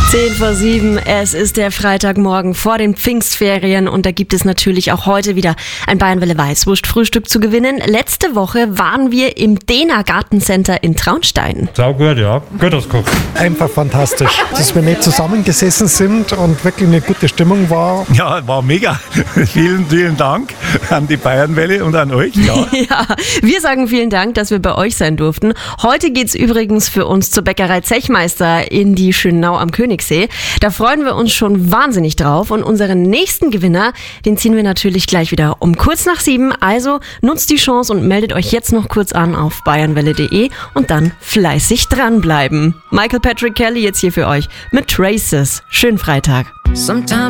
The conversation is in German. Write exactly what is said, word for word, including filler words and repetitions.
Zehn vor sieben, es ist der Freitagmorgen vor den Pfingstferien und da gibt es natürlich auch heute wieder ein Bayernwelle Weißwurst-Frühstück zu gewinnen. Letzte Woche waren wir im Dena Gartencenter in Traunstein. Sau gut, ja. Gut ausgekocht. Einfach fantastisch, dass wir nicht zusammengesessen sind und wirklich eine gute Stimmung war. Ja, war mega. Vielen, vielen Dank an die Bayernwelle und an euch. Ja. Ja, wir sagen vielen Dank, dass wir bei euch sein durften. Heute geht's übrigens für uns zur Bäckerei Zechmeister in die Schönau am Königssee. Da freuen wir uns schon wahnsinnig drauf und unseren nächsten Gewinner, den ziehen wir natürlich gleich wieder um kurz nach sieben. Also nutzt die Chance und meldet euch jetzt noch kurz an auf bayernwelle punkt de und dann fleißig dranbleiben. Michael Patrick Kelly jetzt hier für euch mit Traces. Schönen Freitag. Sometimes